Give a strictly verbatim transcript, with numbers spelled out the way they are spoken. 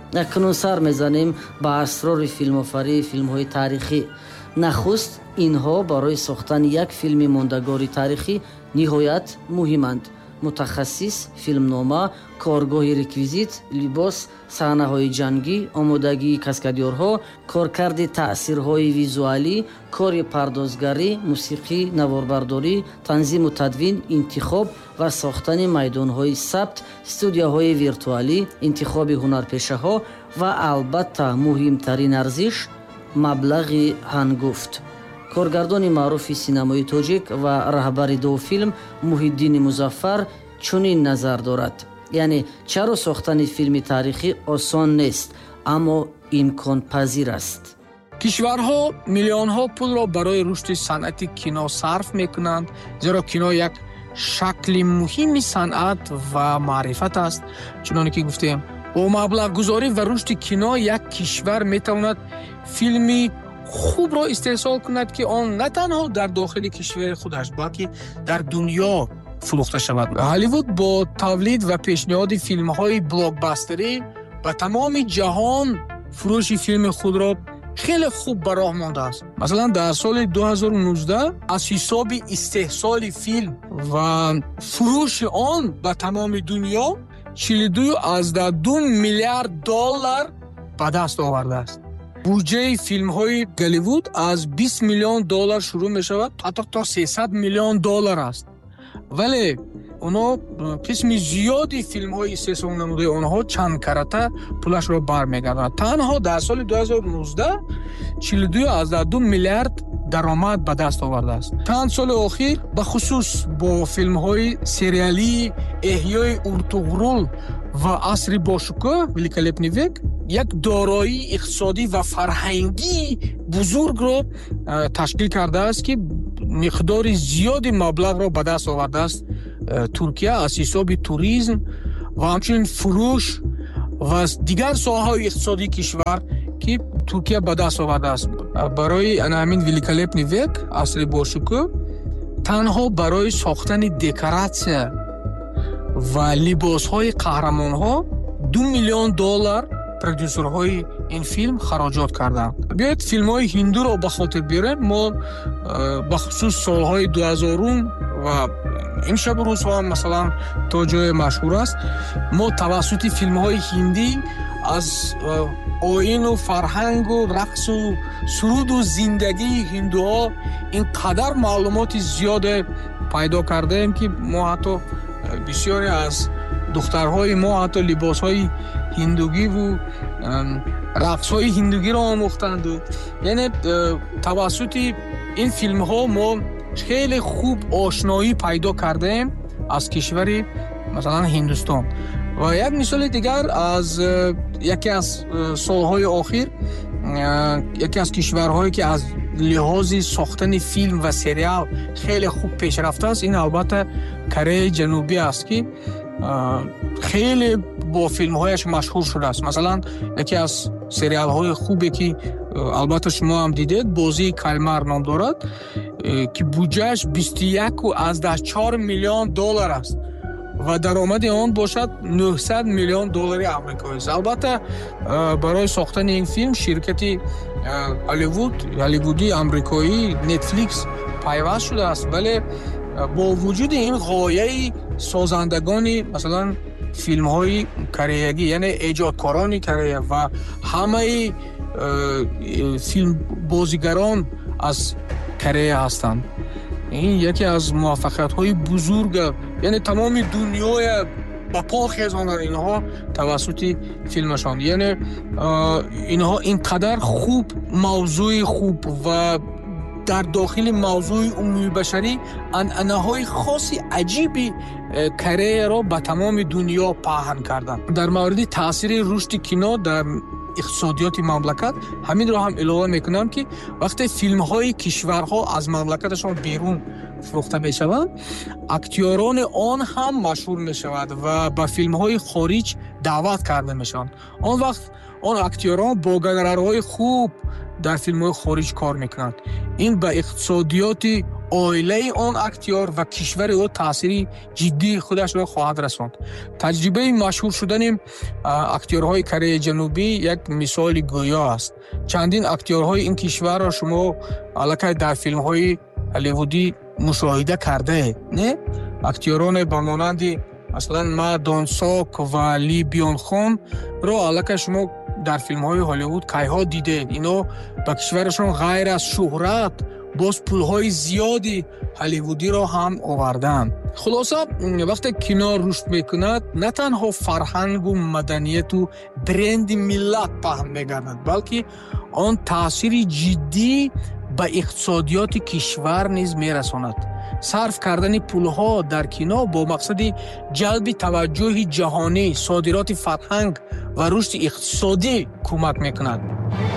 акнун сар мезанем ба асрори филмофарии филмҳои тарихӣ. нахуст инҳо барои сохтани як филми мондагори тарихӣ ниҳоят муҳиманд. мутахассис, филмнома, коргоҳи реквизит, либос, саҳнаҳои ҷангӣ, омодагии каскадёрҳо, коркарди таъсирҳои визуалӣ, кори пардозгарӣ, мусиқӣ, наворбардорӣ, танзиму тадвин, интихоб ва сохтани майдонҳои сабт, студияҳои виртуалӣ, интихоби ҳунарпешаҳо ва албатта муҳимтарин арзиш маблағи ҳангуфт. коргардони маъруфи синамои тоҷик ва раҳбари Дофилм Муҳиддини Музаффар чунин назар дорад: яъне чаро сохтани филми тарихӣ осон нест, аммо имконпазир аст. кишварҳо миллионҳо пулро барои рушди санъати кино сарф мекунанд, зеро кино як шакли муҳими санъат ва маърифат аст. чуноне ки гуфтем, бо маблағгузорӣ ва рушди кино як кишвар метавонад филми хубро истеҳсол кунад, ки он на танҳо дар дохили кишвари худаш, балки дар дунё фурӯхта шавад. Ҳолливуд бо тавлид ва пешниҳоди филмҳои блокбастерӣ ба тамоми ҷаҳон фурӯши филми худро хеле хуб ба роҳ мондааст. Масалан, дар соли ду ҳазору нуздаҳ аз ҳисоби истеҳсоли филм ва фурӯши он ба тамоми дунё чилу ду азда ду миллиард доллар ба даст овардааст. буҷаи филмҳои Голливуд аз бист миллион доллар шурӯъ мешавад, ҳатто то сесад миллион доллар аст. вале онҳо қисми зиёди филмҳои истеҳсол намудаи онҳо чанд карата пулашро бармегардонад. танҳо дар соли ду ҳазору нуздаҳ чилу ду азда ду миллиард даромад ба даст овардааст. чанд соли охир ба хусус бо филмҳои сериалӣ Эҳёи Уртуғрул ва Асри бошукӯҳ Великолепный век як дороии иқтисодӣ ва фарҳангии бузургро ташкил кардааст, ки миқдори зиёди маблағро ба даст овардааст Туркия аз ҳисоби туризм ва ҳамчунин фурӯш ва дигар соҳаҳои иқтисодии кишвар, ки Туркия ба даст овардааст. барои ҳамин Великолепный век Асри бошукӯҳ танҳо барои сохтани декоратсия ва либосҳои қаҳрамонҳо ду миллион доллар продюсерҳои ин филм хароҷот карданд. биёед филмҳои ҳиндуро ба хотир биёрем. мо ба хусус солҳои дуҳазорум ва имшабу рӯзҳо ҳам масалан то ҷое машҳур аст, мо тавассути филмҳои ҳиндӣ аз оину фарҳангу рақсу суруду зиндагии ҳиндуҳо ин қадар маълумоти зиёде пайдо кардаем, ки мо ҳатто бисёре аз духтарҳои мо ҳатто либосҳои ҳиндугиву рақсҳои ҳиндугиро омӯхтанду. яъне тавассути ин филмҳо мо хеле хуб ошноӣ пайдо кардаем аз кишвари масалан Ҳиндустон. ва як мисоли дигар аз яке аз солҳои охир, яке аз кишварҳое ки аз лиҳози сохтани филм ва сериал хеле хуб пешрафтааст, ин албатта Кореяи Ҷанубӣ аст, ки хеле бо филмҳояш машҳур шудааст. масалан, яке аз сериалҳои хубе, ки албатта шумо ҳам дидед, Бозии кальмар ном дорад, ки буҷааш бисту яку азда чор миллион доллар аст ва даромади он бошад нӯҳсад миллион доллари амрикоист. албатта барои сохтани ин филм ширкати Ҳолливуд, ҳолливудии амрикоӣ Netflix пайваст шудааст, вале бо вуҷуди ин ғояи созандагони масалан филмҳои кореягӣ, яъне эҷодкорони Корея ва ҳамаи филмбозигарон аз Корея ҳастанд. ин яке аз муваффақиятҳои бузурга, яъне тамоми дунёя ба по хезонад инҳо тавассути филмашон. яъне инҳо ин қадар хуб мавзӯи хуб ва дар дохили мавзӯи умумибашарӣ анъанаҳои хоси аҷиби Кореяро ба тамоми дунё паҳн карданд. дар мавриди таъсири рушди кино дар иқтисодиёти мамлакат ҳаминро ҳам илова мекунам, ки вақте филмҳои кишварҳо аз мамлакаташон берун фурӯхта мешаванд, актёрони он ҳам машҳур мешавад ва ба филмҳои хориҷ даъват карда мешаванд. он вақт он актёрон бо гонорарҳои хуб дар филмҳои хориҷ кор мекунанд. ин ба иқтисодиёти оилаи он актёр ва кишвари ӯ таъсири ҷиддии худашро хоҳад расонд. Таҷрибаи машҳур шудани актёрҳои Кореяи Ҷанубӣ як мисоли гӯё аст. Чандин актёрҳои ин кишварро шумо аллакай дар филмҳои ҳолливудӣ мушоҳида кардаед, не? Актёроне ба монанди масалан Ма Дон Сок ва Ли Бён Хонро аллакай шумо дар филмҳои Ҳолливуд кайҳо дидед. Ино ба кишварашон ғайр аз шӯҳрат боз пулҳои зиёди ҳолливудиро ҳам оварданд. Хулоса, вақте кино рушд мекунад, на танҳо фарҳангу маданияту бренди миллат паҳн мегардад, балки он таъсири ҷиддӣ ба иқтисодиёти кишвар низ мерасонад. Сарф кардани пулҳо дар кино бо мақсади ҷалби таваҷҷӯҳи ҷаҳонӣ, содироти фарҳанг ва рушди иқтисодӣ кӯмак мекунад.